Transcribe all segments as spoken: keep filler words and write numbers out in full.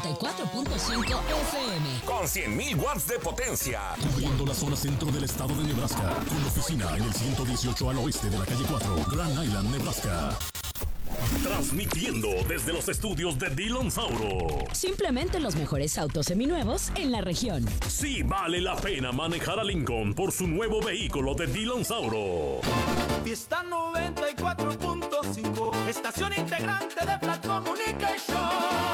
noventa y cuatro punto cinco F M. Con cien mil watts de potencia. Cubriendo la zona centro del estado de Nebraska. Con oficina en el ciento dieciocho al oeste de la calle cuatro, Grand Island, Nebraska. Transmitiendo desde los estudios de Dillon Sauro. Simplemente los mejores autos seminuevos en la región. Sí vale la pena manejar a Lincoln por su nuevo vehículo de Dillon Sauro. Fiesta noventa y cuatro punto cinco, estación integrante de Flat Communication.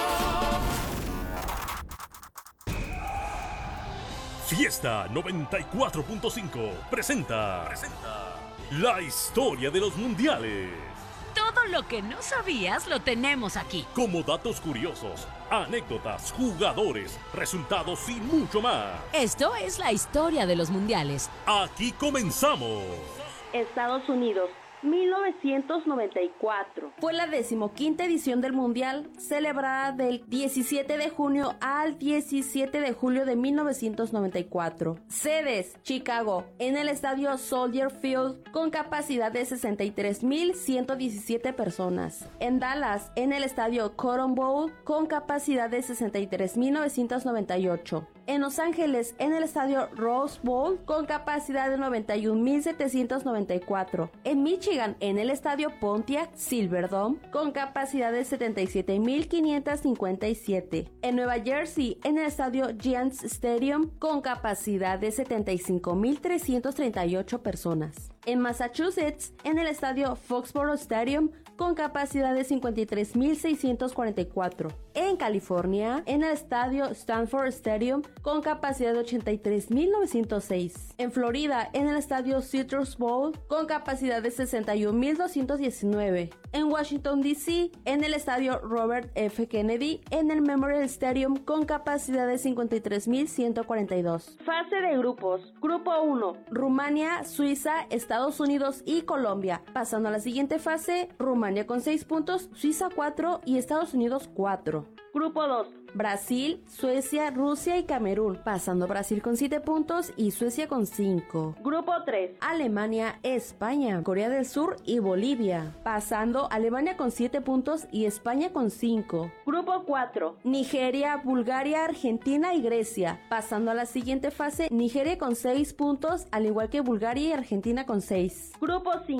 Fiesta noventa y cuatro punto cinco presenta, presenta la historia de los mundiales. Todo lo que no sabías lo tenemos aquí. Como datos curiosos, anécdotas, jugadores, resultados y mucho más. Esto es la historia de los mundiales. Aquí comenzamos. Estados Unidos, mil novecientos noventa y cuatro. Fue la decimoquinta edición del Mundial, celebrada del diecisiete de junio al diecisiete de julio de mil novecientos noventa y cuatro. Sedes: Chicago, en el estadio Soldier Field, con capacidad de sesenta y tres mil ciento diecisiete personas. En Dallas, en el estadio Cotton Bowl, con capacidad de sesenta y tres mil novecientos noventa y ocho. En Los Ángeles, en el estadio Rose Bowl, con capacidad de noventa y un mil setecientos noventa y cuatro. En Michigan, en el estadio Pontiac Silverdome, con capacidad de setenta y siete mil quinientos cincuenta y siete. En Nueva Jersey, en el estadio Giants Stadium, con capacidad de setenta y cinco mil trescientos treinta y ocho personas. En Massachusetts, en el estadio Foxborough Stadium, con capacidad de cincuenta y tres mil seiscientos cuarenta y cuatro. En California, en el estadio Stanford Stadium, con capacidad de ochenta y tres mil novecientos seis. En Florida, en el estadio Citrus Bowl, con capacidad de sesenta y un mil doscientos diecinueve. En Washington, D C, en el estadio Robert F. Kennedy, en el Memorial Stadium, con capacidad de cincuenta y tres mil ciento cuarenta y dos. Fase de grupos. Grupo uno, Rumania, Suiza, Estados Unidos y Colombia. Pasando a la siguiente fase, Rumania con seis puntos, Suiza cuatro y Estados Unidos cuatro. Grupo dos, Brasil, Suecia, Rusia y Camerún, pasando Brasil con siete puntos y Suecia con cinco. Grupo tres, Alemania, España, Corea del Sur y Bolivia, pasando Alemania con siete puntos y España con cinco. Grupo cuatro, Nigeria, Bulgaria, Argentina y Grecia, pasando a la siguiente fase, Nigeria con seis puntos, al igual que Bulgaria y Argentina con seis. Grupo cinco.